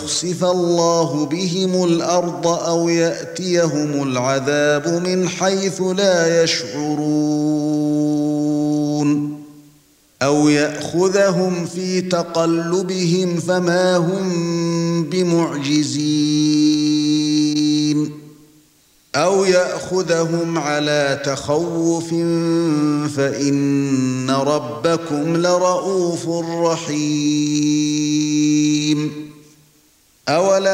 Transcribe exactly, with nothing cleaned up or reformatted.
يخسف الله بهم الأرض أو يأتيهم العذاب من حيث لا يشعرون أو يأخذهم في تقلبهم فما هم بمعجزين أو يأخذهم على تخوف فإن ربكم لرءوف رحيم. أولا